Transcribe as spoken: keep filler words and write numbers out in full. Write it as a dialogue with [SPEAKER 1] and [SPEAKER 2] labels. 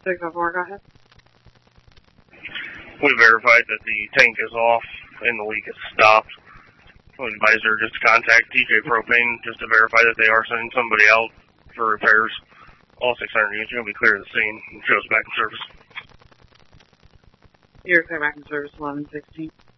[SPEAKER 1] six oh four, go ahead.
[SPEAKER 2] We verified that the tank is off and the leak has stopped. We advise her just to contact T J Propane just to verify that they are sending somebody out for repairs. All six hundred units are going to be clear of the scene and shows back in service.
[SPEAKER 1] You're clear back in service eleven sixteen.